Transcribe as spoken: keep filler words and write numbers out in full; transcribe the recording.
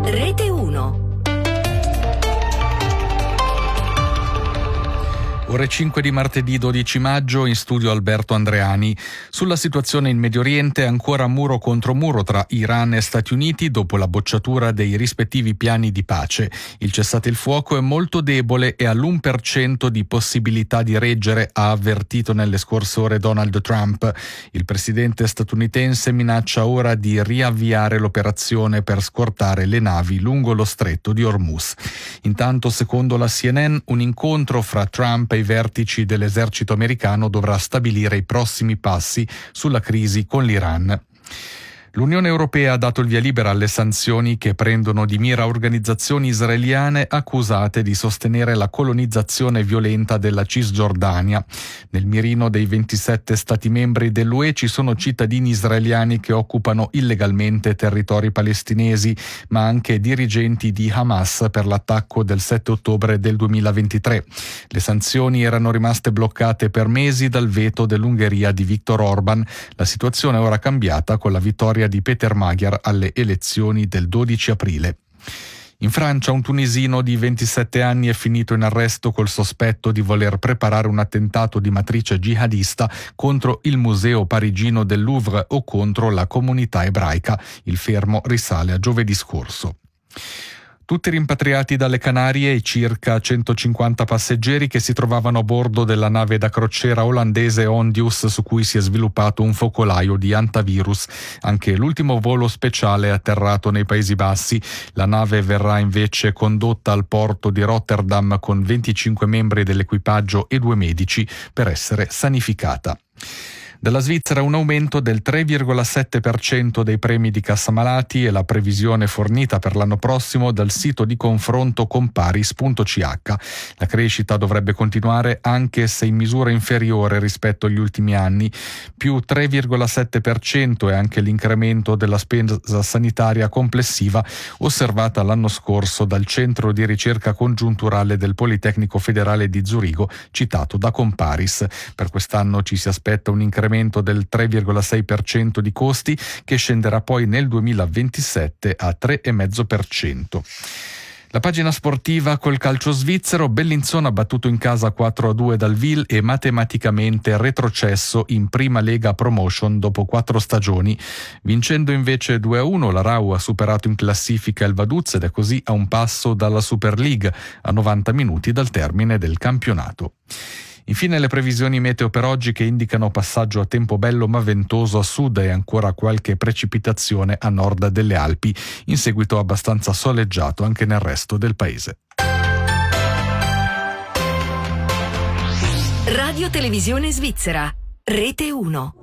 Rete uno. Ore cinque di martedì dodici maggio, in studio Alberto Andreani. Sulla situazione in Medio Oriente, ancora muro contro muro tra Iran e Stati Uniti dopo la bocciatura dei rispettivi piani di pace. Il cessate il fuoco è molto debole e ha l'uno per cento di possibilità di reggere, ha avvertito nelle scorse ore Donald Trump. Il presidente statunitense minaccia ora di riavviare l'operazione per scortare le navi lungo lo stretto di Hormuz. Intanto, secondo la C N N, un incontro fra Trump e i vertici dell'esercito americano dovrà stabilire i prossimi passi sulla crisi con l'Iran. L'Unione Europea ha dato il via libera alle sanzioni che prendono di mira organizzazioni israeliane accusate di sostenere la colonizzazione violenta della Cisgiordania. Nel mirino dei ventisette Stati membri dell'U E ci sono cittadini israeliani che occupano illegalmente territori palestinesi, ma anche dirigenti di Hamas per l'attacco del sette ottobre del duemilaventitré. Le sanzioni erano rimaste bloccate per mesi dal veto dell'Ungheria di Viktor Orban. La situazione è ora cambiata con la vittoria di Peter Magyar alle elezioni del dodici aprile. In Francia un tunisino di ventisette anni è finito in arresto col sospetto di voler preparare un attentato di matrice jihadista contro il museo parigino del Louvre o contro la comunità ebraica. Il fermo risale a giovedì scorso. Tutti rimpatriati dalle Canarie i circa centocinquanta passeggeri che si trovavano a bordo della nave da crociera olandese Ondius, su cui si è sviluppato un focolaio di antivirus. Anche l'ultimo volo speciale è atterrato nei Paesi Bassi. La nave verrà invece condotta al porto di Rotterdam con venticinque membri dell'equipaggio e due medici per essere sanificata. Dalla Svizzera un aumento del tre virgola sette per cento dei premi di cassa malati e la previsione fornita per l'anno prossimo dal sito di confronto comparis punto c h. La crescita dovrebbe continuare anche se in misura inferiore rispetto agli ultimi anni. Più tre virgola sette per cento è anche l'incremento della spesa sanitaria complessiva osservata l'anno scorso dal Centro di Ricerca Congiunturale del Politecnico Federale di Zurigo, citato da Comparis. Per quest'anno ci si aspetta un incremento del tre virgola sei per cento di costi che scenderà poi nel duemilaventisette a tre virgola cinque per cento. La pagina sportiva col calcio svizzero: Bellinzona battuto in casa quattro a due dal Wil e matematicamente retrocesso in Prima Lega Promotion dopo quattro stagioni. Vincendo invece due a uno, la Rau ha superato in classifica il Vaduz ed è così a un passo dalla Super League, a novanta minuti dal termine del campionato. Infine le previsioni meteo per oggi, che indicano passaggio a tempo bello ma ventoso a sud e ancora qualche precipitazione a nord delle Alpi, in seguito abbastanza soleggiato anche nel resto del paese. Radio Televisione Svizzera, Rete uno.